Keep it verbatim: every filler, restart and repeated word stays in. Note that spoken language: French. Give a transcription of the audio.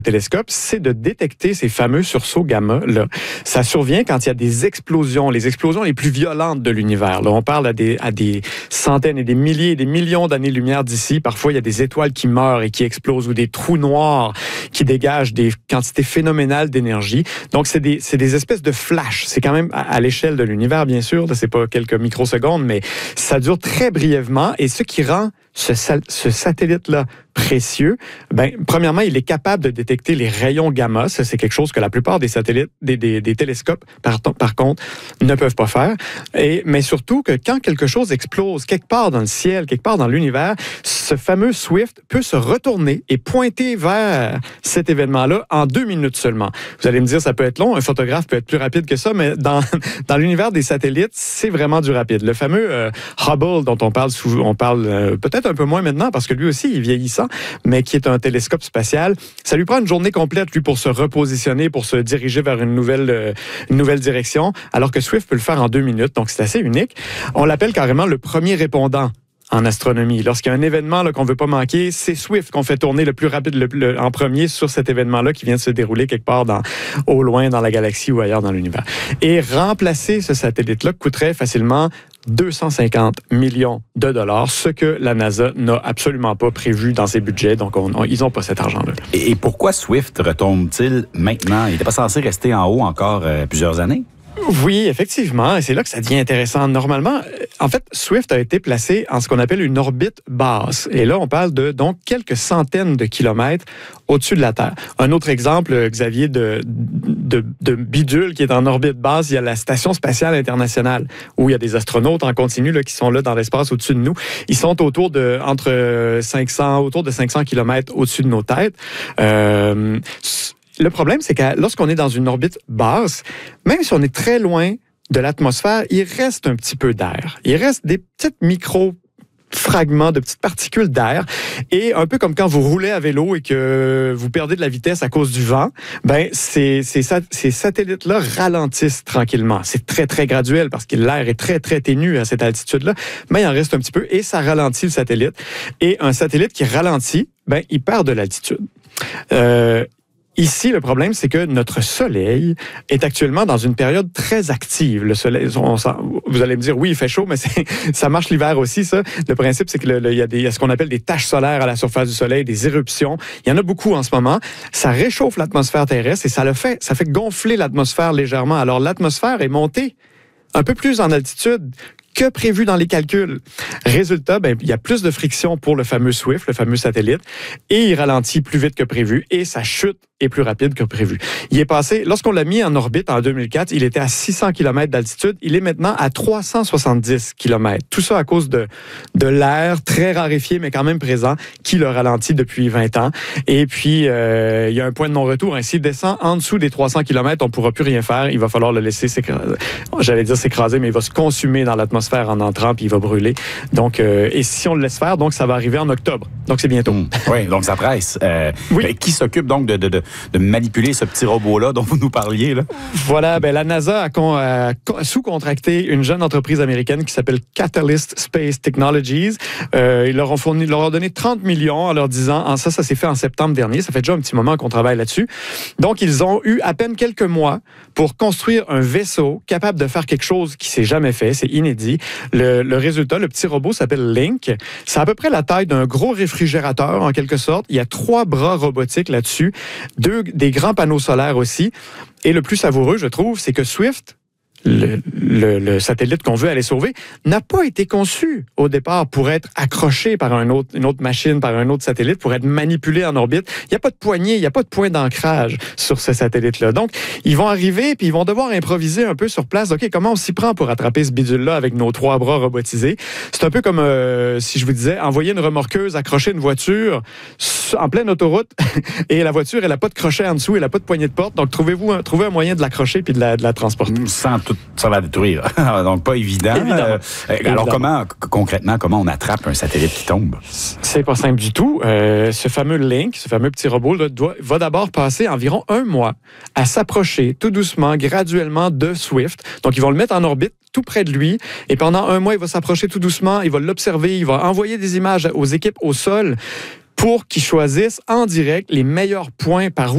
télescope, c'est de détecter ces fameux sursauts gamma-là. Ça survient quand il y a des explosions, les explosions les plus violentes de l'univers. Là, on parle à des, à des centaines et des milliers et des millions d'années-lumière d'ici. Parfois, il y a des étoiles qui meurent et qui explosent ou des trous noirs qui dégagent des quantités phénoménales d'énergie. Donc, c'est des, c'est des espèces de flashs. C'est quand même à, à l'échelle de l'univers, bien sûr. Là, c'est pas quelques microsecondes, mais ça dure très brièvement. Et ce qui rend ce, ce satellite-là précieux, ben, premièrement, il est capable de détecter les rayons gamma. Ça, c'est quelque chose que la plupart des satellites, des, des, des télescopes, par, par contre, ne peuvent pas faire. Et, mais surtout que quand quelque chose explose quelque part dans le ciel, quelque part dans l'univers, ce fameux Swift peut se retourner et pointer vers cet événement-là en deux minutes seulement. Vous allez me dire, ça peut être long, un photographe peut être plus rapide que ça, mais dans, dans l'univers des satellites, c'est vraiment du rapide. Le fameux euh, Hubble dont on parle, sous, on parle euh, peut-être un peu moins maintenant parce que lui aussi, il est vieillissant, mais qui est un télescope spatial. Ça lui prend une journée complète, lui, pour se repositionner, pour se diriger vers une nouvelle, euh, une nouvelle direction, alors que Swift peut le faire en deux minutes. Donc, c'est assez unique. On l'appelle carrément le premier répondant en astronomie. Lorsqu'il y a un événement là, qu'on ne veut pas manquer, c'est Swift qu'on fait tourner le plus rapide le, le, en premier sur cet événement-là qui vient de se dérouler quelque part dans, au loin dans la galaxie ou ailleurs dans l'univers. Et remplacer ce satellite-là coûterait facilement deux cent cinquante millions de dollars, ce que la NASA n'a absolument pas prévu dans ses budgets. Donc, on, on, ils n'ont pas cet argent-là. Et, et pourquoi Swift retombe-t-il maintenant? Il n'était pas censé rester en haut encore euh, plusieurs années? Oui, effectivement, et c'est là que ça devient intéressant. Normalement, en fait, Swift a été placé en ce qu'on appelle une orbite basse. Et là, on parle de donc quelques centaines de kilomètres au-dessus de la Terre. Un autre exemple, Xavier, de, de, de bidule qui est en orbite basse, il y a la Station spatiale internationale, où il y a des astronautes en continu là, qui sont là dans l'espace au-dessus de nous. Ils sont autour de entre cinq cents, autour de cinq cents kilomètres au-dessus de nos têtes. Euh, Le problème, c'est que lorsqu'on est dans une orbite basse, même si on est très loin de l'atmosphère, il reste un petit peu d'air. Il reste des petites micro fragments de petites particules d'air. Et un peu comme quand vous roulez à vélo et que vous perdez de la vitesse à cause du vent, ben ces, ces, ces satellites-là ralentissent tranquillement. C'est très, très graduel parce que l'air est très, très ténu à cette altitude-là, mais il en reste un petit peu et ça ralentit le satellite. Et un satellite qui ralentit, ben il perd de l'altitude. Euh, Ici, le problème, c'est que notre Soleil est actuellement dans une période très active. Le Soleil, on, vous allez me dire, oui, il fait chaud, mais c'est, ça marche l'hiver aussi, ça. Le principe, c'est qu'il y, y a ce qu'on appelle des taches solaires à la surface du Soleil, des éruptions. Il y en a beaucoup en ce moment. Ça réchauffe l'atmosphère terrestre et ça le fait, ça fait gonfler l'atmosphère légèrement. Alors, l'atmosphère est montée un peu plus en altitude que prévu dans les calculs. Résultat, ben, il y a plus de friction pour le fameux Swift, le fameux satellite, et il ralentit plus vite que prévu, et sa chute est plus rapide que prévu. Il est passé, lorsqu'on l'a mis en orbite en deux mille quatre, il était à six cents kilomètres d'altitude, il est maintenant à trois cent soixante-dix kilomètres. Tout ça à cause de, de l'air très raréfié, mais quand même présent, qui le ralentit depuis vingt ans. Et puis, euh, il y a un point de non-retour. Hein. S'il descend en dessous des trois cents kilomètres, on ne pourra plus rien faire. Il va falloir le laisser s'écraser. J'allais dire s'écraser, mais il va se consumer dans l'atmosphère en entrant, puis il va brûler. Donc, euh, et si on le laisse faire, donc ça va arriver en octobre. Donc, c'est bientôt. Mmh. Oui, donc ça presse. Euh, oui. Qui s'occupe donc de, de, de, de manipuler ce petit robot-là dont vous nous parliez, là? Voilà, ben la NASA a, con, a sous-contracté une jeune entreprise américaine qui s'appelle Catalyst Space Technologies. Euh, ils leur ont fourni, leur ont donné trente millions en leur disant, en ça, ça s'est fait en septembre dernier. Ça fait déjà un petit moment qu'on travaille là-dessus. Donc, ils ont eu à peine quelques mois pour construire un vaisseau capable de faire quelque chose qui s'est jamais fait. C'est inédit. Le, le résultat, le petit robot s'appelle Link. C'est à peu près la taille d'un gros réfrigérateur, en quelque sorte. Il y a trois bras robotiques là-dessus, deux, des grands panneaux solaires aussi. Et le plus savoureux, je trouve, c'est que Swift, Le, le, le satellite qu'on veut aller sauver, n'a pas été conçu au départ pour être accroché par un autre, une autre machine, par un autre satellite, pour être manipulé en orbite. Il n'y a pas de poignée, il n'y a pas de point d'ancrage sur ce satellite-là. Donc, ils vont arriver puis ils vont devoir improviser un peu sur place. OK, comment on s'y prend pour attraper ce bidule-là avec nos trois bras robotisés? C'est un peu comme euh, si je vous disais, envoyer une remorqueuse, accrocher une voiture en pleine autoroute et la voiture, elle n'a pas de crochet en dessous, elle n'a pas de poignée de porte. Donc, trouvez-vous un, trouvez un moyen de l'accrocher puis de la, de la transporter. Sans tout ça va détruire. Donc, pas évident. Euh, alors, comment, concrètement, comment on attrape un satellite qui tombe? C'est pas simple du tout. Euh, ce fameux Link, ce fameux petit robot, là, doit, va d'abord passer environ un mois à s'approcher tout doucement, graduellement de Swift. Donc, ils vont le mettre en orbite tout près de lui. Et pendant un mois, il va s'approcher tout doucement. Il va l'observer. Il va envoyer des images aux équipes au sol pour qu'ils choisissent en direct les meilleurs points par où